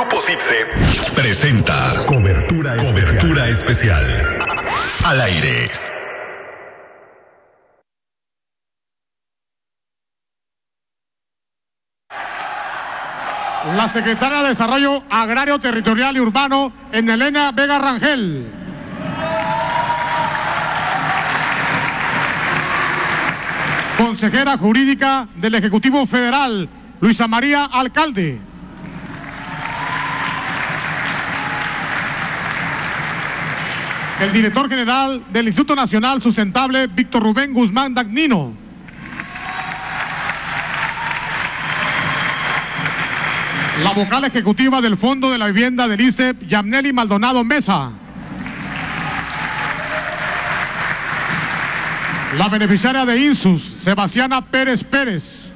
Grupo CIPSE presenta Cobertura Especial. Al aire. La secretaria de Desarrollo Agrario, Territorial y Urbano, Elena Vega Rangel. Consejera Jurídica del Ejecutivo Federal, Luisa María Alcalde. El director general del Instituto Nacional Sustentable, Víctor Rubén Guzmán Dagnino. La vocal ejecutiva del Fondo de la Vivienda del ISSSTE, Yamneli Maldonado Mesa. La beneficiaria de INSUS, Sebastiana Pérez Pérez.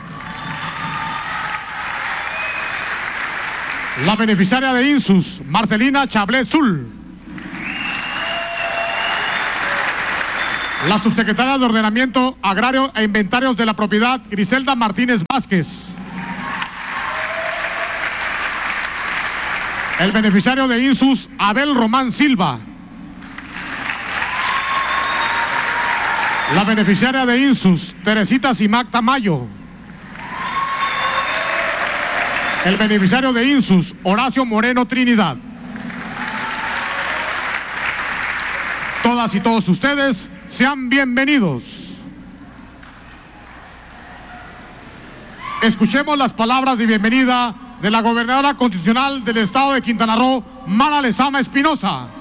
La beneficiaria de INSUS, Marcelina Chablé Zul. La subsecretaria de Ordenamiento Agrario e Inventarios de la Propiedad, Griselda Martínez Vázquez. El beneficiario de INSUS, Abel Román Silva. La beneficiaria de INSUS, Teresita Simac Tamayo. El beneficiario de INSUS, Horacio Moreno Trinidad. Todas y todos ustedes, sean bienvenidos. Escuchemos las palabras de bienvenida de la gobernadora constitucional del estado de Quintana Roo, Mara Lezama Espinosa.